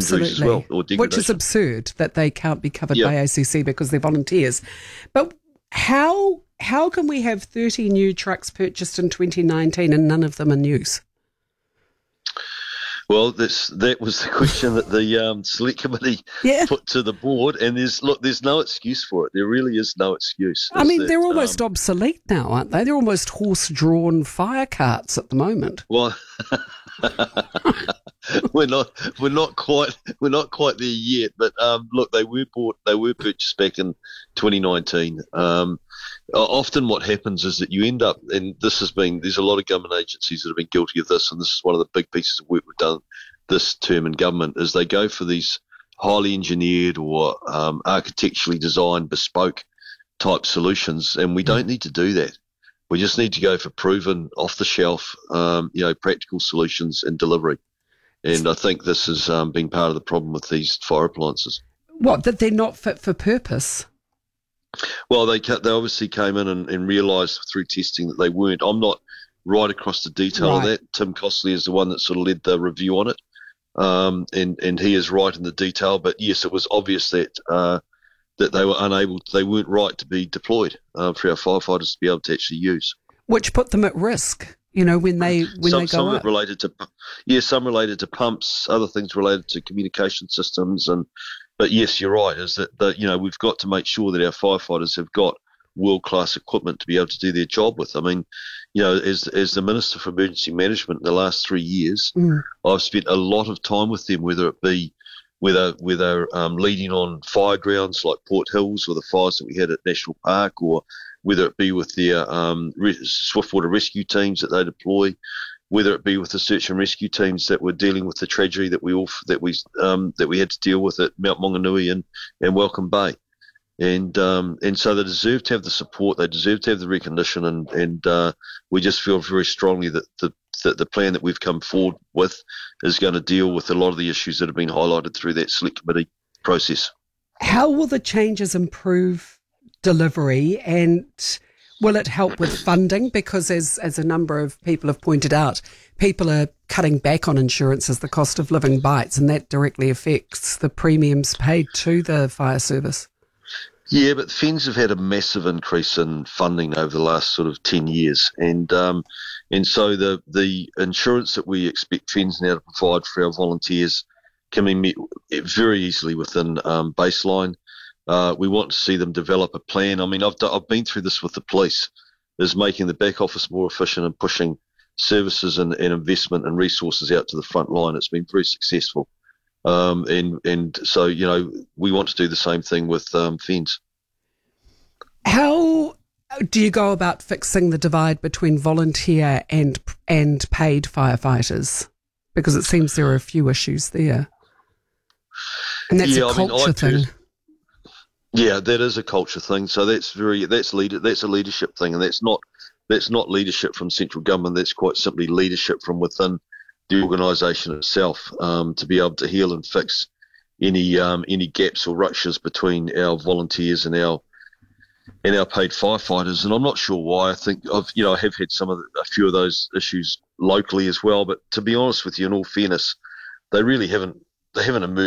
injuries as well, or degradation. Which is absurd that they can't be covered Yeah. by ACC because they're volunteers. But how can we have 30 new trucks purchased in 2019 and none of them in use? Well, that was the question that the select committee put to the board, and there's no excuse for it. There really is no excuse. I mean, they're almost obsolete now, aren't they? They're almost horse-drawn fire carts at the moment. Well, we're not quite there yet. But look, they were purchased back in 2019. Often what happens is that you end up, and there's a lot of government agencies that have been guilty of this, and this is one of the big pieces of work we've done this term in government, is they go for these highly engineered or architecturally designed bespoke type solutions, and we don't need to do that. We just need to go for proven, off-the-shelf, practical solutions and delivery. And I think this has been part of the problem with these fire appliances. What, that they're not fit for purpose? Well, they obviously came in and realised through testing that they weren't. I'm not right across the detail of that. Tim Costley is the one that sort of led the review on it, and he is right in the detail. But yes, it was obvious that they weren't right to be deployed for our firefighters to be able to actually use. Which put them at risk, when they go some up. Some related to pumps, other things related to communication systems, but yes, you're right. Is that we've got to make sure that our firefighters have got world-class equipment to be able to do their job with. I mean, as the Minister for Emergency Management in the last 3 years, I've spent a lot of time with them, whether it be whether leading on fire grounds like Port Hills or the fires that we had at National Park, or whether it be with their swiftwater rescue teams that they deploy, whether it be with the search and rescue teams that were dealing with the tragedy that we had to deal with at Mount Maunganui and Welcome Bay. And so they deserve to have the support, they deserve to have the recognition, and we just feel very strongly that the plan that we've come forward with is going to deal with a lot of the issues that have been highlighted through that select committee process. How will the changes improve delivery, and will it help with funding? Because as a number of people have pointed out, people are cutting back on insurance as the cost of living bites, and that directly affects the premiums paid to the fire service. Yeah, but FENZ have had a massive increase in funding over the last sort of 10 years. And so the insurance that we expect FENZ now to provide for our volunteers can be met very easily within baseline. We want to see them develop a plan. I mean, I've been through this with the police, is making the back office more efficient and pushing services and investment and resources out to the front line. It's been very successful. And so, we want to do the same thing with FENZ. How do you go about fixing the divide between volunteer and paid firefighters? Because it seems there are a few issues there. And that's a culture thing. Yeah, that is a culture thing. So that's a leadership thing, and that's not leadership from central government. That's quite simply leadership from within the organisation itself, to be able to heal and fix any gaps or ruptures between our volunteers and our paid firefighters. And I'm not sure why. I think I have had a few of those issues locally as well. But to be honest with you, in all fairness, they haven't emerged